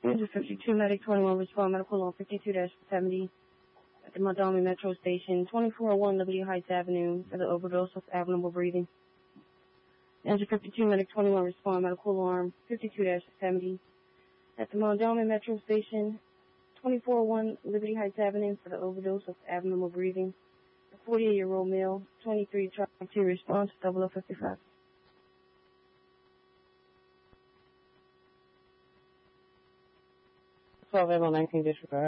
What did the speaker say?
52 Medic 21 respond medical on 52-70 at the Montgomery Metro Station, 2401 Liberty Heights Avenue for the overdose of abnormal breathing. 52 Medic 21 respond medical alarm 52-70 at the Montgomery Metro Station, 2401 Liberty Heights Avenue for the overdose of abnormal breathing. A 48-year-old male, 23, trying to respond to 0055. Available 19 disregard.